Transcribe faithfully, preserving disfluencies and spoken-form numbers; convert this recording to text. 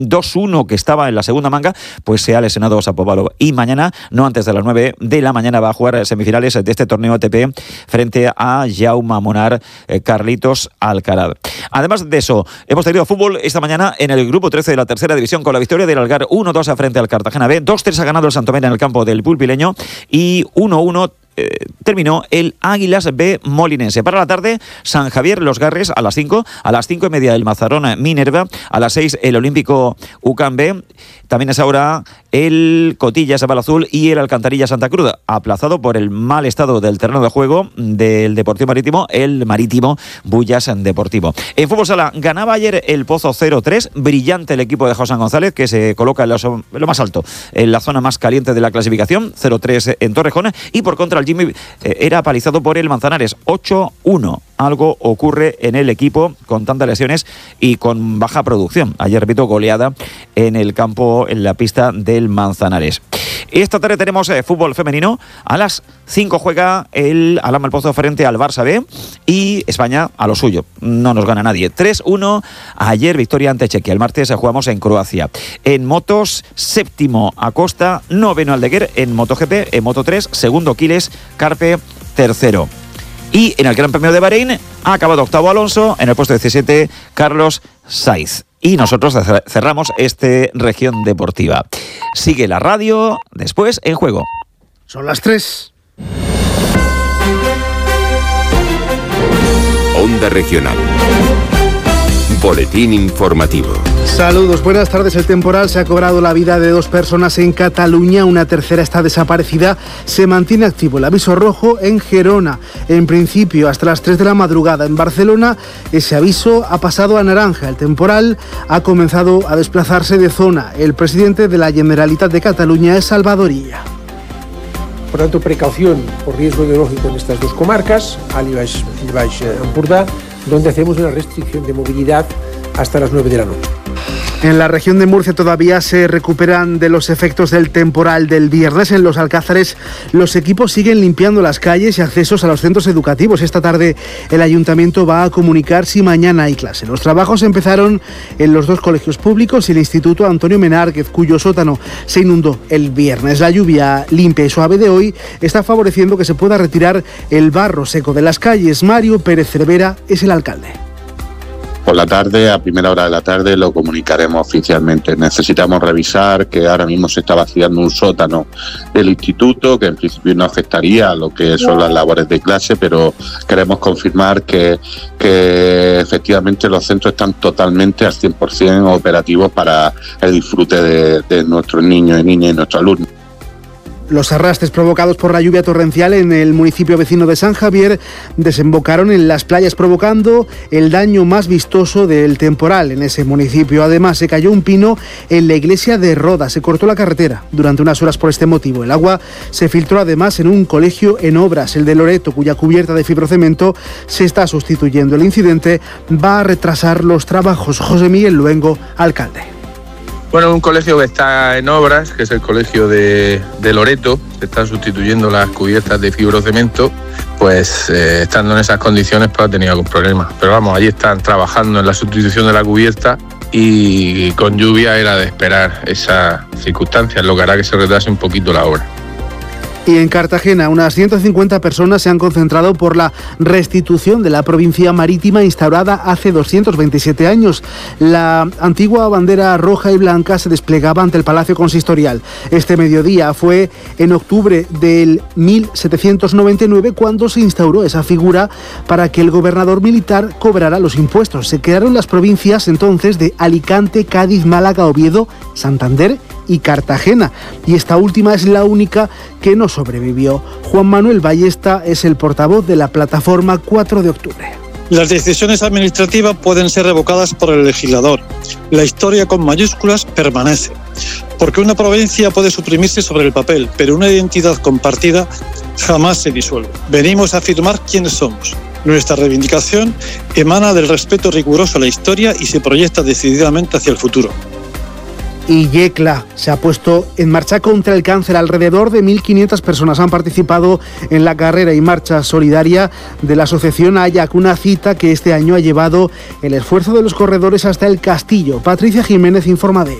dos uno que estaba en la segunda manga, pues se ha lesionado Shapovalov. Y mañana, no antes de las nueve de la mañana, va a jugar semifinales de este torneo A T P frente a Jaume Monar, eh, Carlitos Alcaraz. Además de eso, hemos tenido fútbol esta mañana en el grupo trece de la tercera división con la victoria del Algar uno dos frente al Cartagena B, dos tres ha ganado el Santomera en el campo del Pulpileño y uno uno Eh, terminó el Águilas B Molinense. Para la tarde, San Javier Los Garres a las cinco, a las cinco y media el Mazarón Minerva, a las seis el Olímpico Ucán B, también es ahora el Cotillas Bala Azul y el Alcantarilla Santa Cruz, aplazado por el mal estado del terreno de juego del Deportivo Marítimo, el Marítimo Bullas Deportivo. En fútbol sala ganaba ayer el Pozo cero tres, brillante el equipo de José González, que se coloca en lo, en lo más alto, en la zona más caliente de la clasificación, cero tres en Torrejón, y por contra el Jimmy eh, era palizado por el Manzanares, ocho uno. Algo ocurre en el equipo con tantas lesiones y con baja producción. Ayer, repito, goleada en el campo, en la pista del Manzanares. Esta tarde tenemos eh, fútbol femenino. A las cinco juega el Alhama El Pozo frente al Barça B y España a lo suyo. No nos gana nadie. tres uno. Ayer victoria ante Chequia. El martes eh, jugamos en Croacia. En motos, séptimo Acosta, noveno Aldeguer. En MotoGP, en Moto tres, segundo Quiles, Carpe, tercero. Y en el Gran Premio de Bahrein ha acabado octavo Alonso, en el puesto diecisiete Carlos Sainz. Y nosotros cerramos este Región Deportiva. Sigue la radio, después En Juego. Son las tres. Onda Regional. Boletín informativo. Saludos, buenas tardes. El temporal se ha cobrado la vida de dos personas en Cataluña, una tercera está desaparecida. Se mantiene activo el aviso rojo en Gerona. En principio, hasta las tres de la madrugada en Barcelona, ese aviso ha pasado a naranja. El temporal ha comenzado a desplazarse de zona. El presidente de la Generalitat de Cataluña es Salvador Illa. Por tanto, precaución por riesgo hidrológico en estas dos comarcas, Alt i Baix, i Baix Empordà, donde hacemos una restricción de movilidad hasta las nueve de la noche. En la región de Murcia todavía se recuperan de los efectos del temporal del viernes. En los Alcázares los equipos siguen limpiando las calles y accesos a los centros educativos. Esta tarde el ayuntamiento va a comunicar si mañana hay clase. Los trabajos empezaron en los dos colegios públicos y el Instituto Antonio Menárguez, cuyo sótano se inundó el viernes. La lluvia limpia y suave de hoy está favoreciendo que se pueda retirar el barro seco de las calles. Mario Pérez Cervera es el alcalde. Por la tarde, a primera hora de la tarde, lo comunicaremos oficialmente. Necesitamos revisar que ahora mismo se está vaciando un sótano del instituto, que en principio no afectaría a lo que son las labores de clase, pero queremos confirmar que, que efectivamente los centros están totalmente al cien por ciento operativos para el disfrute de, de nuestros niños y niñas y nuestros alumnos. Los arrastres provocados por la lluvia torrencial en el municipio vecino de San Javier desembocaron en las playas, provocando el daño más vistoso del temporal en ese municipio. Además, se cayó un pino en la iglesia de Roda, se cortó la carretera durante unas horas por este motivo. El agua se filtró además en un colegio en obras, el de Loreto, cuya cubierta de fibrocemento se está sustituyendo. El incidente va a retrasar los trabajos. José Miguel Luengo, alcalde. Bueno, un colegio que está en obras, que es el colegio de, de Loreto, se están sustituyendo las cubiertas de fibrocemento, pues eh, estando en esas condiciones pues ha tenido algún problema. Pero vamos, allí están trabajando en la sustitución de la cubierta y con lluvia era de esperar esa circunstancia, lo que hará que se retrase un poquito la obra. Y en Cartagena, unas ciento cincuenta personas se han concentrado por la restitución de la provincia marítima instaurada hace doscientos veintisiete años. La antigua bandera roja y blanca se desplegaba ante el Palacio Consistorial. Este mediodía fue en octubre del mil setecientos noventa y nueve cuando se instauró esa figura para que el gobernador militar cobrara los impuestos. Se crearon las provincias entonces de Alicante, Cádiz, Málaga, Oviedo, Santander y Cartagena, y esta última es la única que no sobrevivió. Juan Manuel Ballesta es el portavoz de la plataforma cuatro de octubre. Las decisiones administrativas pueden ser revocadas por el legislador. La historia con mayúsculas permanece, porque una provincia puede suprimirse sobre el papel, pero una identidad compartida jamás se disuelve. Venimos a afirmar quiénes somos. Nuestra reivindicación emana del respeto riguroso a la historia y se proyecta decididamente hacia el futuro. Y Yecla se ha puesto en marcha contra el cáncer. Alrededor de mil quinientas personas han participado en la carrera y marcha solidaria de la asociación Ayac, una cita que este año ha llevado el esfuerzo de los corredores hasta el Castillo. Patricia Jiménez informa de